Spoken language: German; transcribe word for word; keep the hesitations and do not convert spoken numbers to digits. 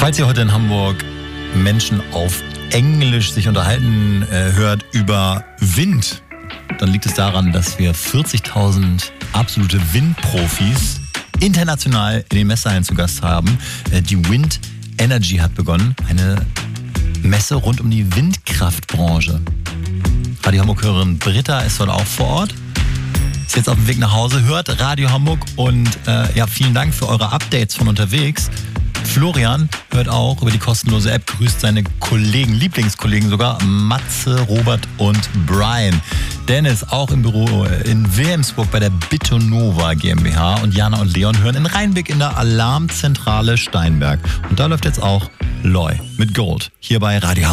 Falls ihr heute in Hamburg Menschen auf Englisch sich unterhalten äh, hört über Wind, dann liegt es daran, dass wir vierzigtausend absolute Windprofis international in den Messehallen zu Gast haben. Äh, die Wind Energy hat begonnen, eine Messe rund um die Windkraftbranche. Radio Hamburg-Hörerin Britta ist dort auch vor Ort. Ist jetzt auf dem Weg nach Hause, hört Radio Hamburg und äh, ja, vielen Dank für eure Updates von unterwegs. Florian hört auch über die kostenlose App, grüßt seine Kollegen, Lieblingskollegen sogar, Matze, Robert und Brian. Dennis auch im Büro in Wilhelmsburg bei der Bitonova GmbH und Jana und Leon hören in Rheinbeck in der Alarmzentrale Steinberg. Und da läuft jetzt auch Loy mit Gold hier bei Radio Hamburg.